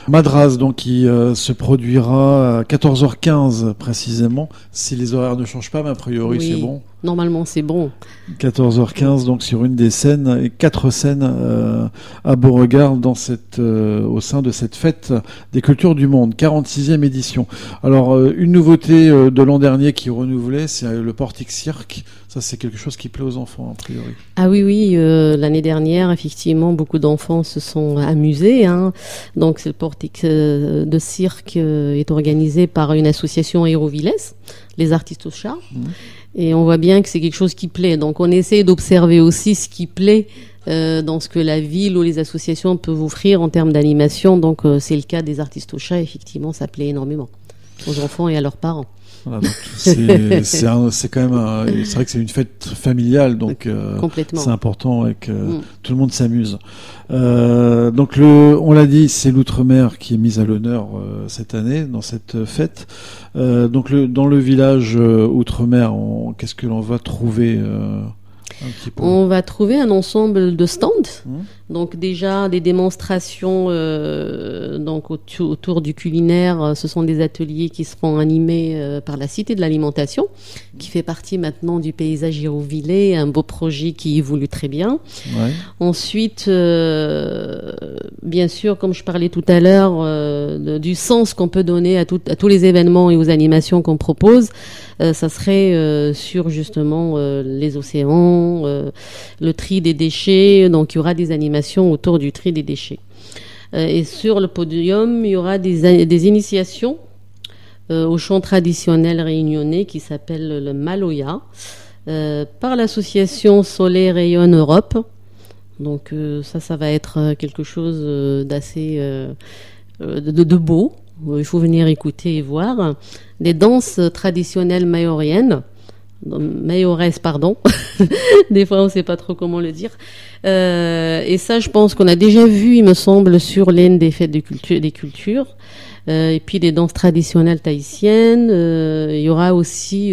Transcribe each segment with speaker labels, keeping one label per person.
Speaker 1: Madras, donc, qui se produira à 14h15 précisément, si les horaires ne changent pas, mais a priori
Speaker 2: Oui,
Speaker 1: c'est bon.
Speaker 2: Normalement, c'est bon.
Speaker 1: 14h15, donc sur une des scènes, et 4 scènes à Beauregard au sein de cette fête des cultures du monde, 46e édition. Alors, une nouveauté de l'an dernier qui est renouvelée, c'est le Portic Cirque. Ça, c'est quelque chose qui plaît aux enfants, a priori.
Speaker 2: Ah oui, l'année dernière, effectivement, beaucoup d'enfants se sont amusés. Donc, le Portic de cirque est organisé par une association Aérovilles, les artistes au chat. Et on voit bien que c'est quelque chose qui plaît. Donc, on essaie d'observer aussi ce qui plaît dans ce que la ville ou les associations peuvent offrir en termes d'animation. Donc, c'est le cas des artistes au chat. Effectivement, ça plaît énormément aux enfants et à leurs parents.
Speaker 1: Voilà, donc c'est quand même c'est vrai que c'est une fête familiale, donc c'est important et que tout le monde s'amuse. Donc on l'a dit, c'est l'outre-mer qui est mise à l'honneur cette année dans cette fête. Donc dans le village outre-mer, qu'est-ce que l'on va trouver un petit peu?
Speaker 2: On va trouver un ensemble de stands. Donc déjà des démonstrations donc autour du culinaire. Ce sont des ateliers qui seront animés par la Cité de l'Alimentation, qui fait partie maintenant du paysage Girouvillé, un beau projet qui évolue très bien.
Speaker 1: Ouais.
Speaker 2: Ensuite, bien sûr, comme je parlais tout à l'heure, du sens qu'on peut donner à tous les événements et aux animations qu'on propose, ça serait sur justement les océans, le tri des déchets. Donc il y aura des animations autour du tri des déchets. Et sur le podium, il y aura des initiations au chant traditionnel réunionnais qui s'appelle le Maloya, par l'association Soleil Rayonne Europe. Donc ça va être quelque chose d'assez de beau. Il faut venir écouter et voir. Les danses traditionnelles mayoraises, pardon. Des fois, on ne sait pas trop comment le dire. Et ça, je pense qu'on a déjà vu, il me semble, sur l'une des fêtes des cultures. Et puis des danses traditionnelles tahitiennes. Il y aura aussi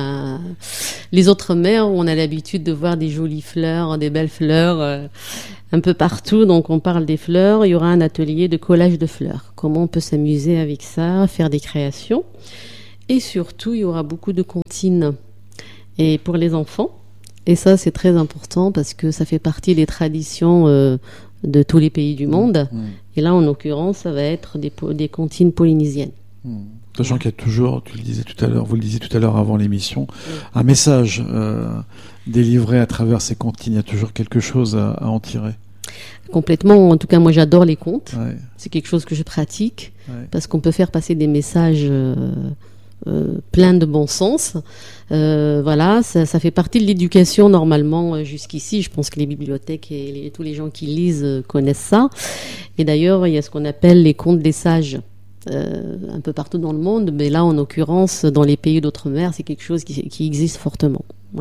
Speaker 2: les autres mers où on a l'habitude de voir des jolies fleurs, des belles fleurs un peu partout. Donc on parle des fleurs. Il y aura un atelier de collage de fleurs. Comment on peut s'amuser avec ça, faire des créations. Et surtout, il y aura beaucoup de comptines. Et pour les enfants, et ça c'est très important parce que ça fait partie des traditions de tous les pays du monde. Et là, en l'occurrence, ça va être des comptines polynésiennes.
Speaker 1: Sachant qu'il y a toujours, vous le disiez tout à l'heure avant l'émission, un message délivré à travers ces comptines. Il y a toujours quelque chose à en tirer.
Speaker 2: Complètement. En tout cas, moi, j'adore les contes.
Speaker 1: Ouais.
Speaker 2: C'est quelque chose que je pratique parce qu'on peut faire passer des messages plein de bon sens. Voilà, ça fait partie de l'éducation normalement jusqu'ici. Je pense que les bibliothèques et tous les gens qui lisent connaissent ça. Et d'ailleurs, il y a ce qu'on appelle les contes des sages un peu partout dans le monde, mais là, en l'occurrence, dans les pays d'outre-mer, c'est quelque chose qui existe fortement. Ouais.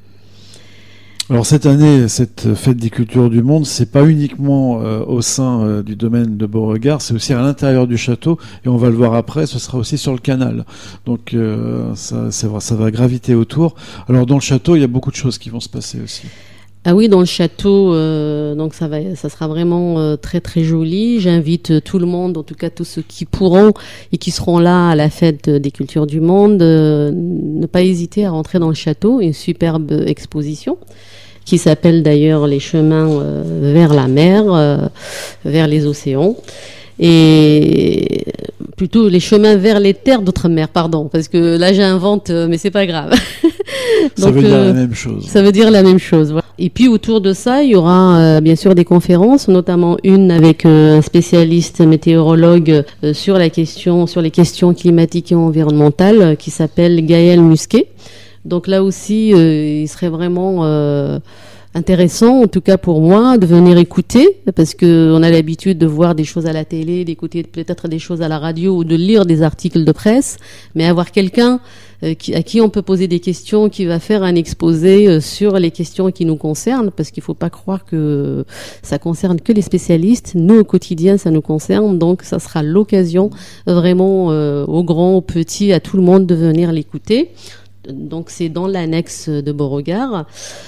Speaker 1: Alors cette année, cette fête des cultures du monde, c'est pas uniquement au sein du domaine de Beauregard, c'est aussi à l'intérieur du château, et on va le voir après, ce sera aussi sur le canal. Donc ça va graviter autour. Alors dans le château, il y a beaucoup de choses qui vont se passer aussi.
Speaker 2: Ah oui, dans le château, donc ça sera vraiment très très joli. J'invite tout le monde, en tout cas tous ceux qui pourront et qui seront là à la fête des cultures du monde, ne pas hésiter à rentrer dans le château. Une superbe exposition qui s'appelle d'ailleurs les chemins vers la mer, vers les océans. Et plutôt les chemins vers les terres d'outre-mer, pardon, parce que là j'invente, mais c'est pas grave.
Speaker 1: Ça veut dire la même chose.
Speaker 2: Ça veut dire la même chose, voilà. Et puis autour de ça, il y aura bien sûr des conférences, notamment une avec un spécialiste météorologue sur les questions climatiques et environnementales, qui s'appelle Gaël Musquet. Donc là aussi, il serait vraiment intéressant, en tout cas pour moi, de venir écouter, parce que on a l'habitude de voir des choses à la télé, d'écouter peut-être des choses à la radio ou de lire des articles de presse, mais avoir quelqu'un à qui on peut poser des questions, qui va faire un exposé sur les questions qui nous concernent, parce qu'il faut pas croire que ça concerne que les spécialistes. Nous, au quotidien, ça nous concerne, donc ça sera l'occasion vraiment aux grands, aux petits, à tout le monde de venir l'écouter. Donc c'est dans l'annexe de Beauregard.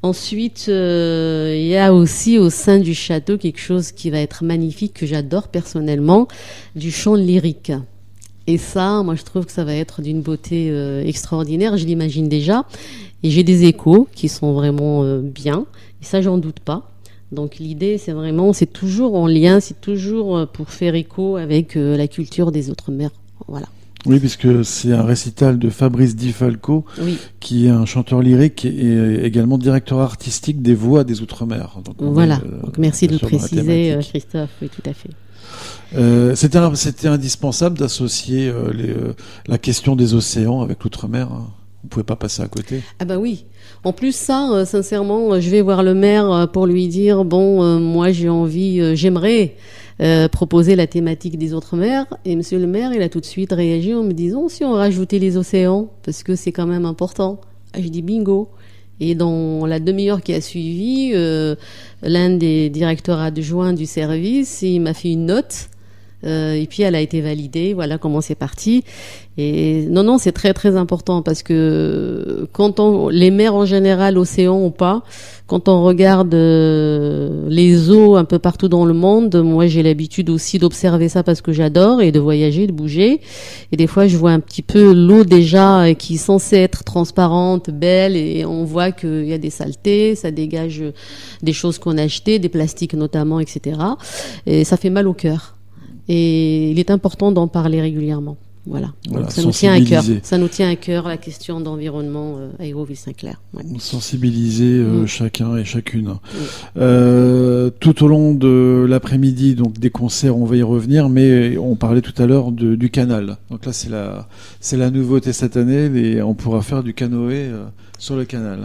Speaker 2: Ensuite, il y a aussi au sein du château quelque chose qui va être magnifique, que j'adore personnellement, du chant lyrique. Et ça, moi, je trouve que ça va être d'une beauté extraordinaire. Je l'imagine déjà. Et j'ai des échos qui sont vraiment bien. Et ça, j'en doute pas. Donc l'idée, c'est toujours en lien, c'est toujours pour faire écho avec la culture des Outre-mer. Voilà.
Speaker 1: Oui, puisque c'est un récital de Fabrice Di Falco, qui est un chanteur lyrique et également directeur artistique des voix des Outre-mer.
Speaker 2: Donc merci de le préciser, Christophe. Oui, tout à fait.
Speaker 1: C'était indispensable d'associer la question des océans avec l'Outre-mer. Vous pouvez pas passer à côté.
Speaker 2: Ah bah oui. En plus ça, sincèrement, je vais voir le maire pour lui dire moi j'aimerais proposer la thématique des Outre-mer. Et monsieur le maire, il a tout de suite réagi en me disant si on rajoutait les océans, parce que c'est quand même important. Je dis bingo. Et dans la demi-heure qui a suivi, l'un des directeurs adjoints du service, il m'a fait une note. Et puis elle a été validée, voilà comment c'est parti. Et non, c'est très très important parce que les mers en général, océans ou pas, quand on regarde les eaux un peu partout dans le monde, moi j'ai l'habitude aussi d'observer ça parce que j'adore et de voyager, de bouger. Et des fois je vois un petit peu l'eau déjà qui est censée être transparente, belle, et on voit qu'il y a des saletés, ça dégage des choses qu'on a achetées, des plastiques notamment, etc. Et ça fait mal au cœur. Et il est important d'en parler régulièrement. Voilà. Donc ça nous tient à cœur. Ça nous tient à cœur la question d'environnement à Hérouville-Saint-Clair. Ouais.
Speaker 1: Sensibiliser chacun et chacune. Tout au long de l'après-midi, donc des concerts, on va y revenir, mais on parlait tout à l'heure du canal. Donc là, c'est la nouveauté cette année, on pourra faire du canoë sur le canal.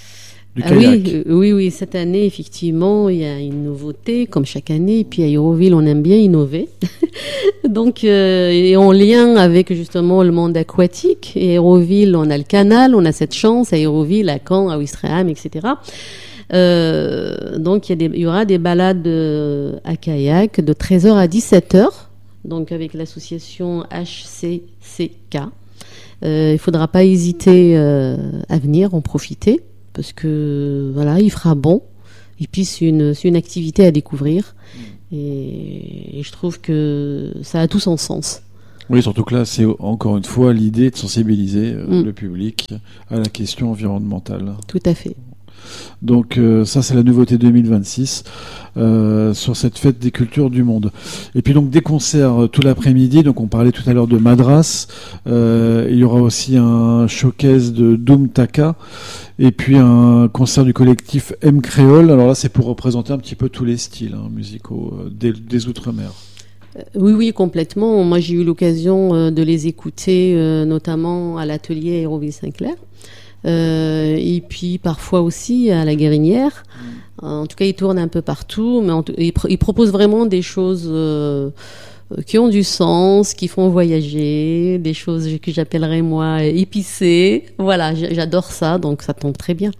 Speaker 2: Oui, cette année, effectivement, il y a une nouveauté, comme chaque année. Et puis à Hérouville, on aime bien innover. Donc, et en lien avec justement le monde aquatique. Et Hérouville, on a le canal, on a cette chance à Hérouville, à Caen, à Ouistreham, etc. Donc, il y aura des balades à kayak de 13h à 17h. Donc, avec l'association HCCK. Il faudra pas hésiter à venir en profiter. Parce que voilà, il fera bon. Et puis c'est une activité à découvrir. Et je trouve que ça a tout son sens.
Speaker 1: Oui, surtout que là, c'est encore une fois l'idée de sensibiliser le public à la question environnementale.
Speaker 2: Tout à fait.
Speaker 1: Donc ça, c'est la nouveauté 2026 sur cette fête des cultures du monde. Et puis donc des concerts tout l'après-midi. Donc on parlait tout à l'heure de Madras. Il y aura aussi un showcase de Doom Taka. Et puis un concert du collectif M Créole. Alors là, c'est pour représenter un petit peu tous les styles musicaux des Outre-mer.
Speaker 2: Oui, complètement. Moi, j'ai eu l'occasion de les écouter, notamment à l'atelier Hérouville-Saint-Clair. Et puis parfois aussi à la Guérinière. En tout cas, ils tournent un peu partout, mais ils proposent vraiment des choses qui ont du sens, qui font voyager, des choses que j'appellerais moi épicées. Voilà, j'adore ça, donc ça tombe très bien.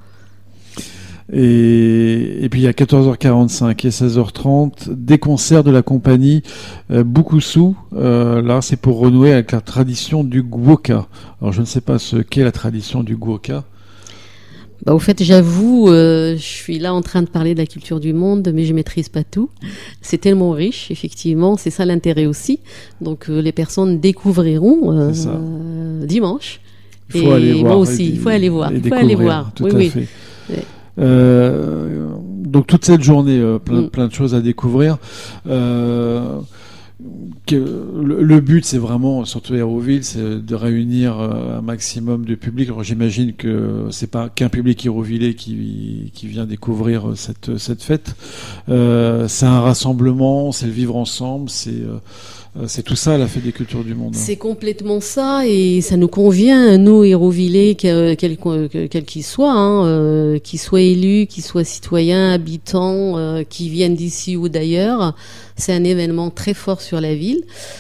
Speaker 1: Et puis il y a 14h45 et 16h30 des concerts de la compagnie Bukusu. Là, c'est pour renouer avec la tradition du gwoka. Alors je ne sais pas ce qu'est la tradition du gwoka.
Speaker 2: Au fait, j'avoue, je suis là en train de parler de la culture du monde, mais je maîtrise pas tout. C'est tellement riche, effectivement. C'est ça l'intérêt aussi. Donc les personnes découvriront dimanche.
Speaker 1: Il faut aller voir.
Speaker 2: Moi aussi, il faut aller voir.
Speaker 1: Il faut aller voir. Tout à fait. Donc toute cette journée, plein de choses à découvrir. Le but, c'est vraiment, surtout à Hérouville, c'est de réunir un maximum de public. Alors j'imagine que c'est pas qu'un public hérouvillais qui vient découvrir cette fête. C'est un rassemblement, c'est le vivre ensemble, c'est tout ça la fête des cultures du monde.
Speaker 2: C'est complètement ça, et ça nous convient, nous Hérouvillais, quel qu'il soit, qu'ils soient élus, qu'ils soient citoyens, habitants, qui viennent d'ici ou d'ailleurs. C'est un événement très fort sur la ville,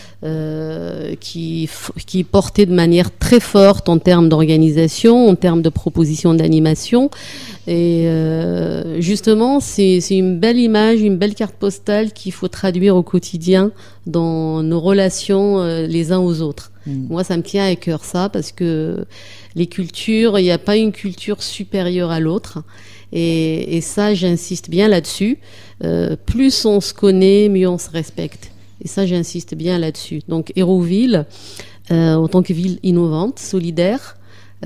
Speaker 2: qui est porté de manière très forte en termes d'organisation, en termes de propositions d'animation. Et justement, c'est une belle image, une belle carte postale qu'il faut traduire au quotidien dans nos relations les uns aux autres. Moi, ça me tient à cœur ça, parce que les cultures, il n'y a pas une culture supérieure à l'autre. Et ça, j'insiste bien là-dessus. Plus on se connaît, mieux on se respecte. Et ça, j'insiste bien là-dessus. Donc, Hérouville, en tant que ville innovante, solidaire,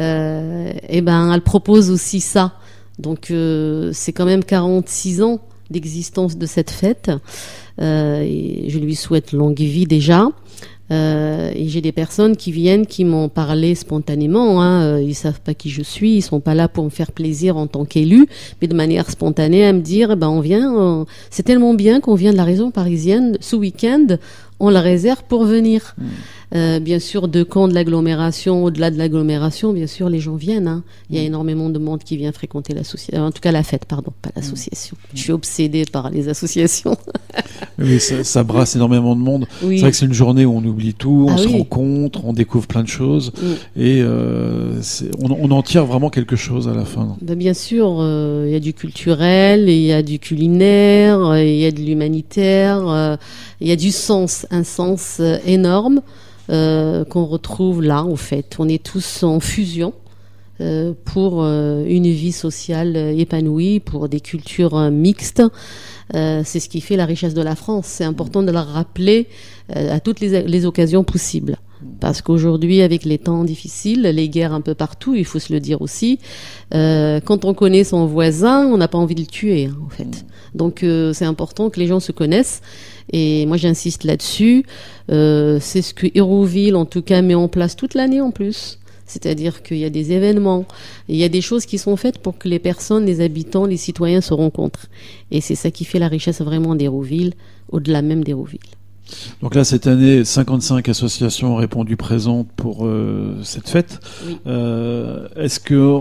Speaker 2: elle propose aussi ça. Donc, c'est quand même 46 ans d'existence de cette fête. Et je lui souhaite longue vie déjà. Et j'ai des personnes qui viennent, qui m'ont parlé spontanément, ils savent pas qui je suis, ils sont pas là pour me faire plaisir en tant qu'élu, mais de manière spontanée à me dire, on vient, c'est tellement bien qu'on vient de la région parisienne ce week-end, on la réserve pour venir. Bien sûr, de Caen, de l'agglomération, au-delà de l'agglomération, bien sûr, les gens viennent. Il y a énormément de monde qui vient fréquenter l'association, en tout cas la fête, pardon, pas l'association. Je suis obsédée par les associations.
Speaker 1: Oui, ça brasse énormément de monde. Oui. C'est vrai que c'est une journée où on oublie tout, on se rencontre, on découvre plein de choses, et on en tire vraiment quelque chose à la fin.
Speaker 2: Bien sûr, il y a du culturel, il y a du culinaire, il y a de l'humanitaire, il y a du sens, un sens énorme. Qu'on retrouve là, en fait. On est tous en fusion pour une vie sociale épanouie, pour des cultures mixtes. C'est ce qui fait la richesse de la France. C'est important de la rappeler à toutes les occasions possibles. Parce qu'aujourd'hui, avec les temps difficiles, les guerres un peu partout, il faut se le dire aussi, quand on connaît son voisin, on n'a pas envie de le tuer, en fait. Donc, c'est important que les gens se connaissent. Et moi, j'insiste là-dessus. C'est ce que Hérouville, en tout cas, met en place toute l'année en plus. C'est-à-dire qu'il y a des événements, il y a des choses qui sont faites pour que les personnes, les habitants, les citoyens se rencontrent. Et c'est ça qui fait la richesse vraiment d'Hérouville, au-delà même d'Hérouville.
Speaker 1: Donc là, cette année, 55 associations ont répondu présentes pour cette fête. Oui. Est-ce que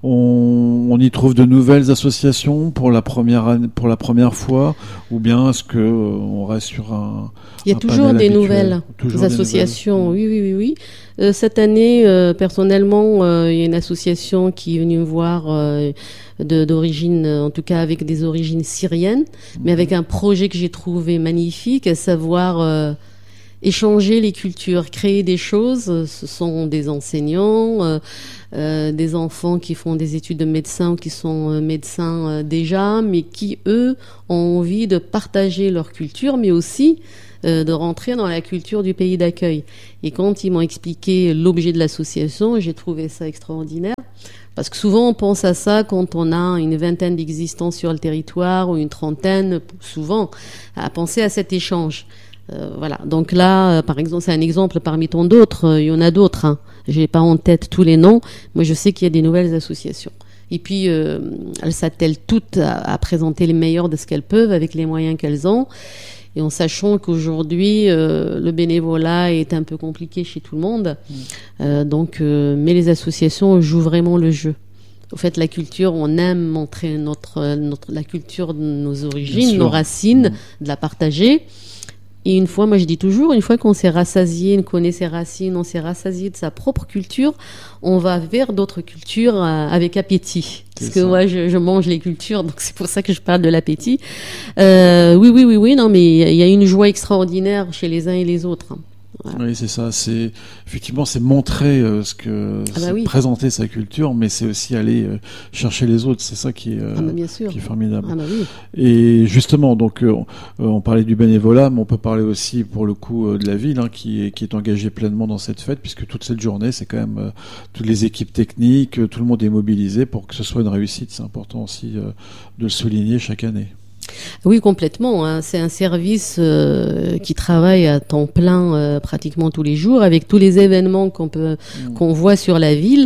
Speaker 1: on y trouve de nouvelles associations pour la première fois, ou bien est-ce que on reste sur un
Speaker 2: Il y a toujours des nouvelles associations. Oui. Cette année, personnellement, il y a une association qui est venue me voir d'origine, en tout cas avec des origines syriennes, mais avec un projet que j'ai trouvé magnifique, à savoir échanger les cultures, créer des choses. Ce sont des enseignants, des enfants qui font des études de médecin ou qui sont médecins déjà, mais qui, eux, ont envie de partager leur culture, mais aussi de rentrer dans la culture du pays d'accueil. Et quand ils m'ont expliqué l'objet de l'association, j'ai trouvé ça extraordinaire. Parce que souvent, on pense à ça quand on a une vingtaine d'existences sur le territoire ou une trentaine, souvent, à penser à cet échange. Voilà. Donc là, par exemple, c'est un exemple parmi tant d'autres. Il y en a d'autres. J'ai pas en tête tous les noms. Moi, je sais qu'il y a des nouvelles associations. Et puis, elles s'attellent toutes à présenter les meilleures de ce qu'elles peuvent avec les moyens qu'elles ont. Et en sachant qu'aujourd'hui, le bénévolat est un peu compliqué chez tout le monde. Mais les associations jouent vraiment le jeu. Au fait, la culture, on aime montrer la culture de nos origines, nos racines, de la partager. Et une fois, moi je dis toujours, une fois qu'on s'est rassasié, on connaît ses racines, on s'est rassasié de sa propre culture, on va vers d'autres cultures avec appétit. Parce que moi, je mange les cultures, donc c'est pour ça que je parle de l'appétit. Oui, non, mais il y a une joie extraordinaire chez les uns et les autres.
Speaker 1: Voilà. Oui, c'est ça. C'est montrer présenter sa culture, mais c'est aussi aller chercher les autres. C'est ça qui est formidable. Oui. Et justement, donc on parlait du bénévolat, mais on peut parler aussi pour le coup de la ville qui est engagée pleinement dans cette fête, puisque toute cette journée, c'est quand même toutes les équipes techniques, tout le monde est mobilisé pour que ce soit une réussite. C'est important aussi de le souligner chaque année.
Speaker 2: Oui, complètement. C'est un service qui travaille à temps plein pratiquement tous les jours, avec tous les événements qu'on voit sur la ville.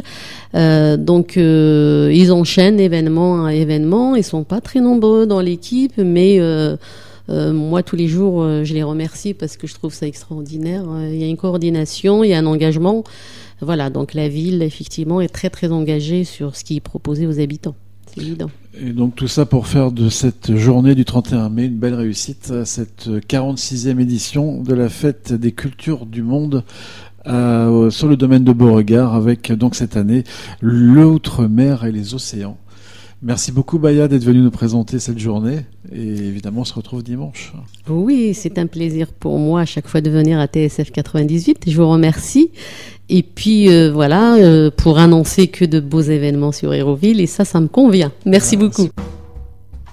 Speaker 2: Ils enchaînent événement à événement. Ils sont pas très nombreux dans l'équipe, mais moi, tous les jours, je les remercie parce que je trouve ça extraordinaire. Il y a une coordination, il y a un engagement. Voilà, donc la ville, effectivement, est très, très engagée sur ce qui est proposé aux habitants. C'est évident.
Speaker 1: Et donc tout ça pour faire de cette journée du 31 mai une belle réussite, cette 46e édition de la fête des cultures du monde sur le domaine de Beauregard, avec donc cette année l'outre-mer et les océans. Merci beaucoup Baya d'être venu nous présenter cette journée, et évidemment on se retrouve dimanche.
Speaker 2: Oui, c'est un plaisir pour moi à chaque fois de venir à TSF 98, je vous remercie Et puis voilà, pour annoncer que de beaux événements sur Hérouville, et ça me convient. Merci beaucoup.